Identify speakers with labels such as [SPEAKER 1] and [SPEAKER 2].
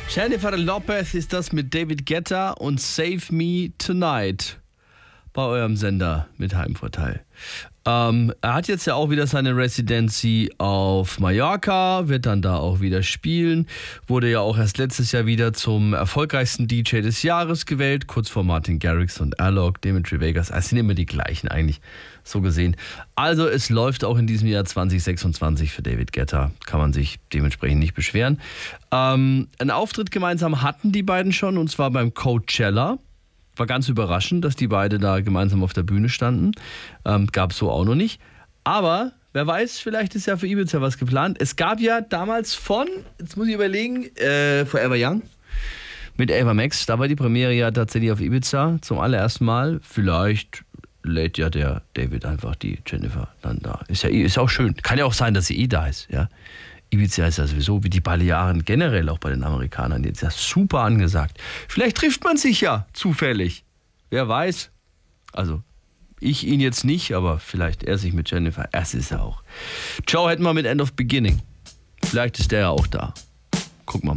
[SPEAKER 1] Jennifer Lopez ist das mit David Guetta und Save Me Tonight bei eurem Sender mit Heimvorteil. Er hat jetzt ja auch wieder seine Residency auf Mallorca, wird dann da auch wieder spielen, wurde ja auch erst letztes Jahr wieder zum erfolgreichsten DJ des Jahres gewählt, kurz vor Martin Garrix und Alok, Dimitri Vegas, es sind immer die gleichen eigentlich, so gesehen. Also es läuft auch in diesem Jahr 2026 für David Guetta, kann man sich dementsprechend nicht beschweren. Einen Auftritt gemeinsam hatten die beiden schon, und zwar beim Coachella. War ganz überraschend, dass die beiden da gemeinsam auf der Bühne standen. Gab es so auch noch nicht. Aber wer weiß, vielleicht ist ja für Ibiza was geplant. Es gab ja damals jetzt muss ich überlegen, Forever Young mit Ava Max. Da war die Premiere ja tatsächlich auf Ibiza zum allerersten Mal. Vielleicht lädt ja der David einfach die Jennifer dann da. Ist auch schön. Kann ja auch sein, dass sie da ist. Ja. Ibiza ist ja sowieso, wie die Balearen generell auch bei den Amerikanern, jetzt ja super angesagt. Vielleicht trifft man sich ja zufällig. Wer weiß. Also, ich ihn jetzt nicht, aber vielleicht er sich mit Jennifer. Es ist er auch. Ciao hätten wir mit End of Beginning. Vielleicht ist der ja auch da. Gucken wir mal.